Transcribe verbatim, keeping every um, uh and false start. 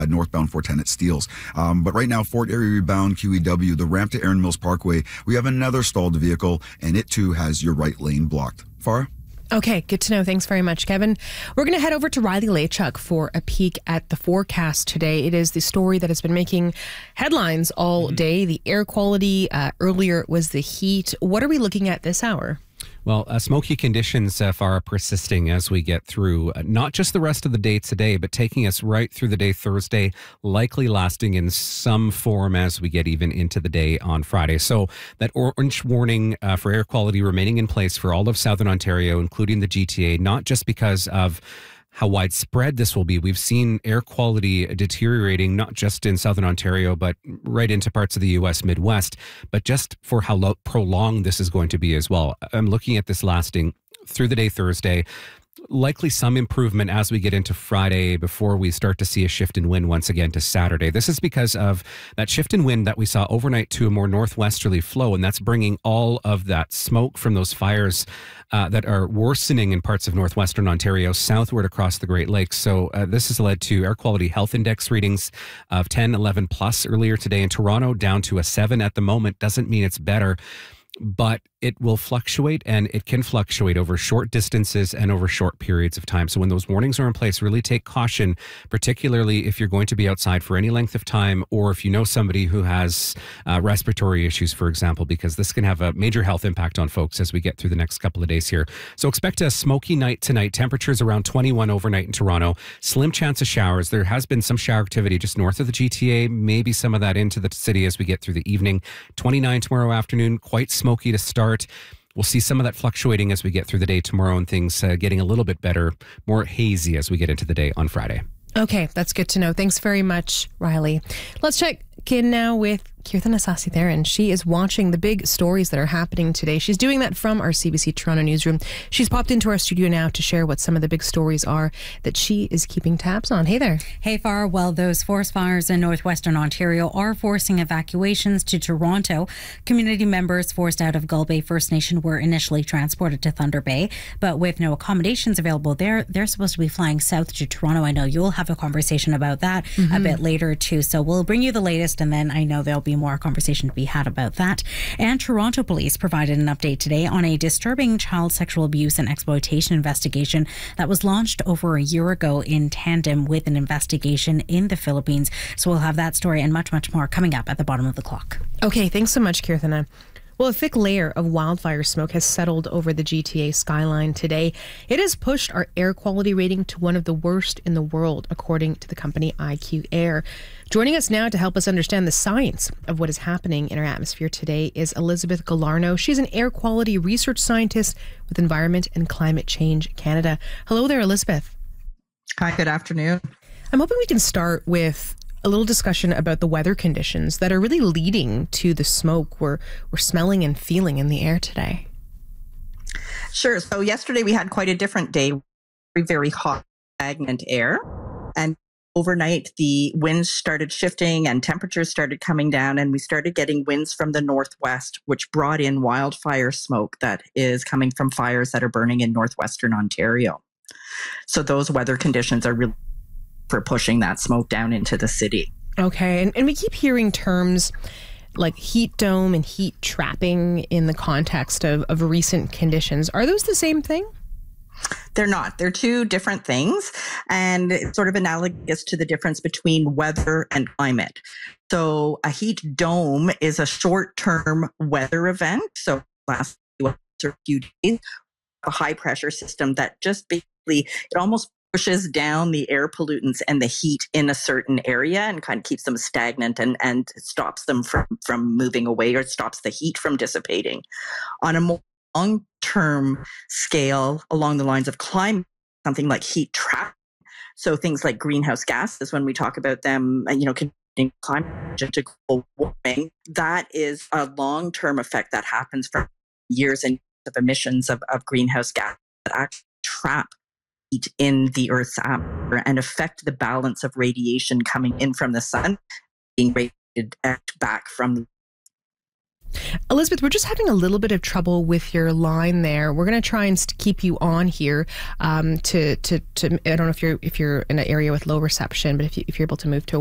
Uh, northbound Fort Tennet Steeles. Um, but right now, Fort Erie bound Q E W, the ramp to Erin Mills Parkway, we have another stalled vehicle, and it too has your right lane blocked. Farah? Okay, good to know. Thanks very much, Kevin. We're going to head over to Riley Lachuk for a peek at the forecast today. It is the story that has been making headlines all mm-hmm. day. The air quality, uh, earlier it was the heat. What are we looking at this hour? Well, uh, smoky conditions uh, are persisting as we get through uh, not just the rest of the day today, but taking us right through the day Thursday, likely lasting in some form as we get even into the day on Friday. So that orange warning uh, for air quality remaining in place for all of Southern Ontario, including the G T A, not just because of how widespread this will be. We've seen air quality deteriorating, not just in Southern Ontario, but right into parts of the U S Midwest, but just for how lo- prolonged this is going to be as well. I'm looking at this lasting through the day Thursday. Likely some improvement as we get into Friday before we start to see a shift in wind once again to Saturday. This is because of that shift in wind that we saw overnight to a more northwesterly flow, and that's bringing all of that smoke from those fires uh, that are worsening in parts of northwestern Ontario southward across the Great Lakes. So uh, this has led to air quality health index readings of ten, eleven plus earlier today in Toronto, down to a seven at the moment. Doesn't mean it's better, but it will fluctuate, and it can fluctuate over short distances and over short periods of time. So when those warnings are in place, really take caution, particularly if you're going to be outside for any length of time, or if you know somebody who has uh, respiratory issues, for example, because this can have a major health impact on folks as we get through the next couple of days here. So expect a smoky night tonight. Temperatures around twenty-one overnight in Toronto. Slim chance of showers. There has been some shower activity just north of the G T A, maybe some of that into the city as we get through the evening. twenty-nine tomorrow afternoon, quite smoky to start. We'll see some of that fluctuating as we get through the day tomorrow, and things uh, getting a little bit better, more hazy as we get into the day on Friday. Okay, that's good to know. Thanks very much, Riley. Let's check in now with Kirtana Sasitheran. She is watching the big stories that are happening today. She's doing that from our C B C Toronto newsroom. She's popped into our studio now to share what some of the big stories are that she is keeping tabs on. Hey there. Hey, Farah. Well, those forest fires in northwestern Ontario are forcing evacuations to Toronto. Community members forced out of Gull Bay First Nation were initially transported to Thunder Bay, but with no accommodations available there, they're supposed to be flying south to Toronto. I know you'll have a conversation about that mm-hmm. a bit later too, so we'll bring you the latest, and then I know there'll be more conversation to be had about that. And Toronto police provided an update today on a disturbing child sexual abuse and exploitation investigation that was launched over a year ago in tandem with an investigation in the Philippines. So we'll have that story and much, much more coming up at the bottom of the clock. Okay, thanks so much, Kirtana. Well, a thick layer of wildfire smoke has settled over the G T A skyline today. It has pushed our air quality rating to one of the worst in the world, according to the company I Q Air. Joining us now to help us understand the science of what is happening in our atmosphere today is Elizabeth Gallarno. She's an air quality research scientist with Environment and Climate Change Canada. Hello there, Elizabeth. Hi, good afternoon. I'm hoping we can start with a little discussion about the weather conditions that are really leading to the smoke we're, we're smelling and feeling in the air today. Sure. So yesterday we had quite a different day, very, very hot, stagnant air. And overnight, the winds started shifting and temperatures started coming down, and we started getting winds from the northwest, which brought in wildfire smoke that is coming from fires that are burning in northwestern Ontario. So those weather conditions are really for pushing that smoke down into the city. Okay, and, and we keep hearing terms like heat dome and heat trapping in the context of, of recent conditions. Are those the same thing? They're not. They're two different things, and it's sort of analogous to the difference between weather and climate. So a heat dome is a short-term weather event, so last few days, a high-pressure system that just basically, it almost pushes down the air pollutants and the heat in a certain area and kind of keeps them stagnant and, and stops them from, from moving away, or stops the heat from dissipating. On a more long-term scale, along the lines of climate, something like heat trap. So things like greenhouse gases, when we talk about them, you know, contributing climate change to global warming, that is a long-term effect that happens from years and years of emissions of, of greenhouse gas that actually trap heat in the Earth's atmosphere and affect the balance of radiation coming in from the sun, being radiated back from the Elizabeth, we're just having a little bit of trouble with your line there. We're going to try and st- keep you on here um, to, to, to, I don't know if you're if you're in an area with low reception, but if, you, if you're able to move to a